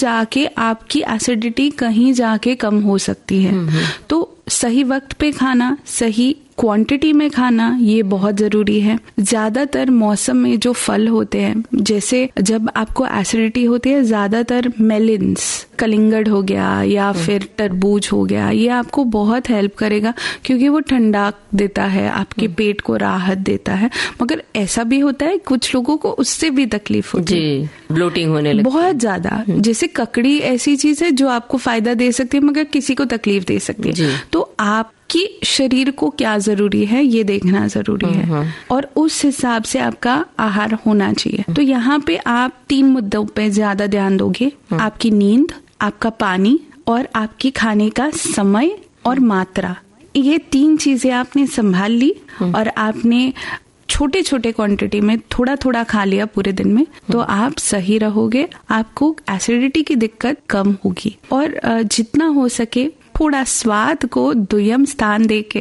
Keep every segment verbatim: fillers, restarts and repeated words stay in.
जाके आपकी एसिडिटी कहीं जाके कम हो सकती है। तो सही वक्त पे खाना, सही क्वांटिटी में खाना, ये बहुत जरूरी है। ज्यादातर मौसम में जो फल होते हैं, जैसे जब आपको एसिडिटी होती है, ज्यादातर मेलिन्स, कलिंगड़ हो गया या फिर तरबूज हो गया, ये आपको बहुत हेल्प करेगा क्योंकि वो ठंडा देता है, आपके पेट को राहत देता है। मगर ऐसा भी होता है कुछ लोगों को उससे भी तकलीफ होती है, ब्लोटिंग होने लगती है बहुत ज्यादा। जैसे ककड़ी ऐसी चीज है जो आपको फायदा दे सकती है मगर किसी को तकलीफ दे सकती है। तो आप कि शरीर को क्या जरूरी है ये देखना जरूरी है और उस हिसाब से आपका आहार होना चाहिए। तो यहाँ पे आप तीन मुद्दों पे ज्यादा ध्यान दोगे, आपकी नींद, आपका पानी और आपकी खाने का समय और मात्रा। ये तीन चीजें आपने संभाल ली और आपने छोटे छोटे क्वांटिटी में थोड़ा थोड़ा खा लिया पूरे दिन में, तो आप सही रहोगे, आपको एसिडिटी की दिक्कत कम होगी। और जितना हो सके थोड़ा स्वाद को दुय्यम स्थान देके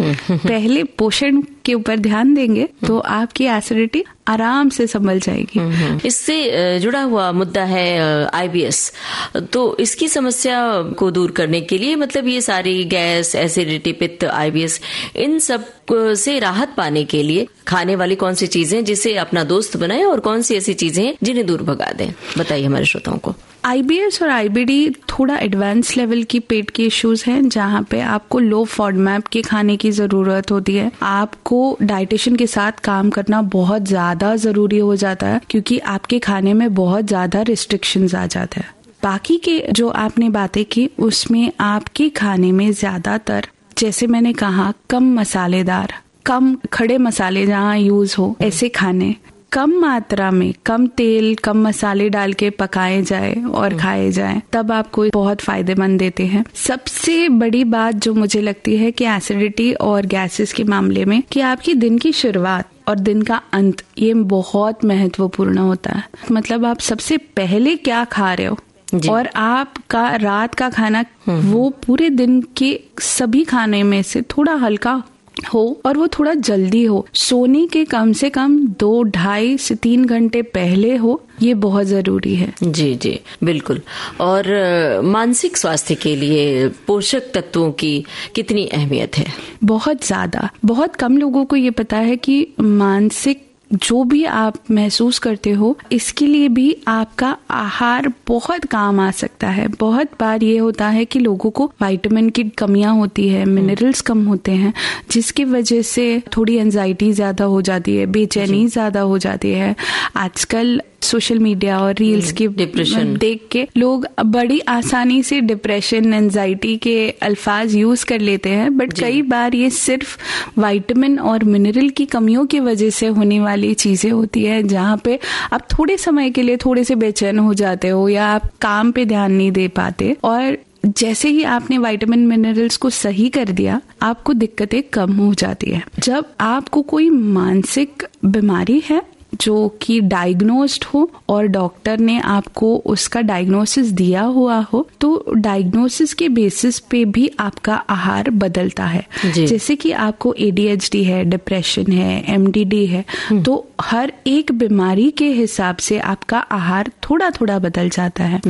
पहले पोषण के ऊपर ध्यान देंगे तो आपकी एसिडिटी आराम से संभल जाएगी। इससे जुड़ा हुआ मुद्दा है आई बी एस। तो इसकी समस्या को दूर करने के लिए, मतलब ये सारी गैस, एसिडिटी, पित्त, आई बी एस, इन सब से राहत पाने के लिए खाने वाली कौन सी चीजें जिसे अपना दोस्त बनाए और कौन सी ऐसी चीजें जिन्हें दूर भगा दें, बताइए हमारे श्रोताओं को। आई बी एस और आई बी डी थोड़ा एडवांस लेवल की पेट के इश्यूज हैं जहाँ पे आपको लो फॉडमैप के खाने की जरूरत होती है। आपको डाइटिशियन के साथ काम करना बहुत ज्यादा जरूरी हो जाता है क्योंकि आपके खाने में बहुत ज्यादा रिस्ट्रिक्शंस आ जाते हैं। बाकी के जो आपने बातें की उसमें आपके खाने में ज्यादातर, जैसे मैंने कहा, कम मसालेदार, कम खड़े मसाले जहाँ यूज हो ऐसे खाने, कम मात्रा में कम तेल, कम मसाले डाल के पकाए जाए और खाए जाए, तब आपको बहुत फायदेमंद देते हैं। सबसे बड़ी बात जो मुझे लगती है कि एसिडिटी और गैसेस के मामले में, कि आपकी दिन की शुरुआत और दिन का अंत ये बहुत महत्वपूर्ण होता है। मतलब आप सबसे पहले क्या खा रहे हो और आपका रात का खाना वो पूरे दिन के सभी खाने में से थोड़ा हल्का हो और वो थोड़ा जल्दी हो, सोने के कम से कम दो ढाई से तीन घंटे पहले हो, ये बहुत जरूरी है। जी जी बिल्कुल। और मानसिक स्वास्थ्य के लिए पोषक तत्वों की कितनी अहमियत है? बहुत ज्यादा। बहुत कम लोगों को ये पता है कि मानसिक जो भी आप महसूस करते हो, इसके लिए भी आपका आहार बहुत काम आ सकता है। बहुत बार ये होता है कि लोगों को विटामिन की कमियां होती है, मिनरल्स कम होते हैं, जिसकी वजह से थोड़ी एंजाइटी ज्यादा हो जाती है, बेचैनी ज्यादा हो जाती है। आजकल सोशल मीडिया और रील्स की डिप्रेशन देख के लोग बड़ी आसानी से डिप्रेशन, एंजाइटी के अल्फाज यूज कर लेते हैं, बट कई बार ये सिर्फ विटामिन और मिनरल की कमियों की वजह से होने वाली चीजें होती है, जहाँ पे आप थोड़े समय के लिए थोड़े से बेचैन हो जाते हो या आप काम पे ध्यान नहीं दे पाते। और जैसे ही आपने विटामिन मिनरल्स को सही कर दिया, आपको दिक्कतें कम हो जाती है। जब आपको कोई मानसिक बीमारी है जो कि डायग्नोस्ड हो और डॉक्टर ने आपको उसका डायग्नोसिस दिया हुआ हो, तो डायग्नोसिस के बेसिस पे भी आपका आहार बदलता है। जैसे कि आपको ए डी एच डी है, डिप्रेशन है, एम डी डी है, तो हर एक बीमारी के हिसाब से आपका आहार थोड़ा थोड़ा बदल जाता है।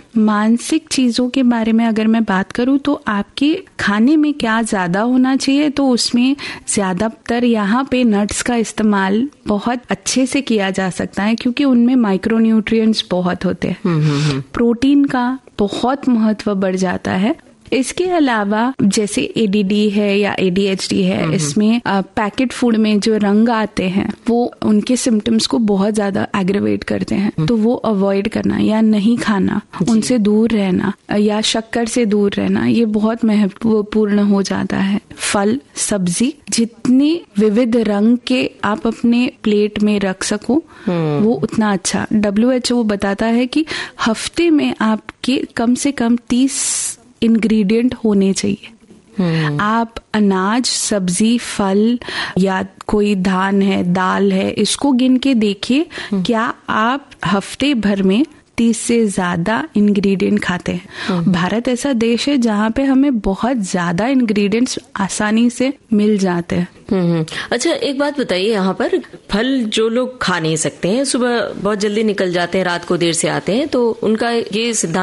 मानसिक चीजों के बारे में अगर मैं बात करूं तो आपके खाने में क्या ज्यादा होना चाहिए, तो उसमें ज्यादातर यहाँ पे नट्स का इस्तेमाल बहुत अच्छे से किया जा सकता है क्योंकि उनमें माइक्रोन्यूट्रिएंट्स बहुत होते हैं। प्रोटीन का बहुत महत्व बढ़ जाता है। इसके अलावा जैसे ए डी डी है या ए डी एच डी है, इसमें पैकेट फूड में जो रंग आते हैं वो उनके सिम्टम्स को बहुत ज्यादा एग्रेवेट करते हैं, तो वो अवॉइड करना या नहीं खाना, उनसे दूर रहना या शक्कर से दूर रहना, ये बहुत महत्वपूर्ण हो जाता है। फल, सब्जी, जितने विविध रंग के आप अपने प्लेट में रख सको वो उतना अच्छा। डब्ल्यू एच ओ बताता है कि हफ्ते में आपके कम से कम तीस इंग्रेडिएंट होने चाहिए। Hmm. आप अनाज, सब्जी, फल या कोई धान है, दाल है, इसको गिन के देखिए hmm. क्या आप हफ्ते भर में तीस से ज्यादा इंग्रेडिएंट खाते हैं। hmm. भारत ऐसा देश है जहाँ पे हमें बहुत ज्यादा इंग्रेडिएंट्स आसानी से मिल जाते हैं। हम्म अच्छा, एक बात बताइए, यहाँ पर फल जो लोग खा नहीं सकते हैं, सुबह बहुत जल्दी निकल जाते हैं, रात को देर से आते हैं, तो उनका ये सिद्धांत